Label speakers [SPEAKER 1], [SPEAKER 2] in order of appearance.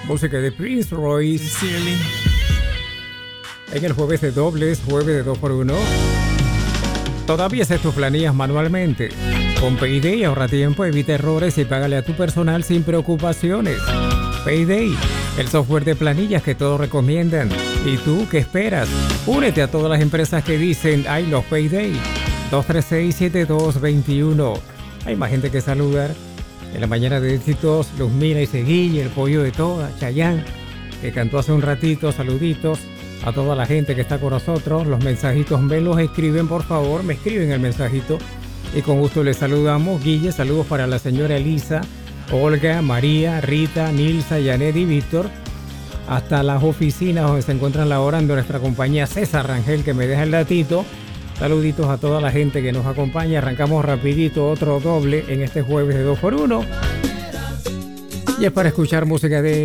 [SPEAKER 1] Música de Prince Royce.
[SPEAKER 2] Sincerely.
[SPEAKER 1] En el jueves de dobles, jueves de 2x1. Todavía haces tus planillas manualmente. Con Payday ahorra tiempo, evita errores y págale a tu personal sin preocupaciones. Payday, el software de planillas que todos recomiendan. ¿Y tú qué esperas? Únete a todas las empresas que dicen I love Payday. 236-7221. Hay más gente que saludar. En la mañana de éxitos, Luzmila y Seguilla, el pollo de toda, Chayán, que cantó hace un ratito. Saluditos a toda la gente que está con nosotros. Los mensajitos me los escriben, por favor, me escriben el mensajito y con gusto les saludamos. Guille, saludos para la señora Elisa, Olga, María, Rita, Nilsa, Janet y Víctor. Hasta las oficinas donde se encuentran laborando nuestra compañía César Rangel, que me deja el datito. Saluditos a toda la gente que nos acompaña. Arrancamos rapidito otro doble en este jueves de 2x1. Y es para escuchar música de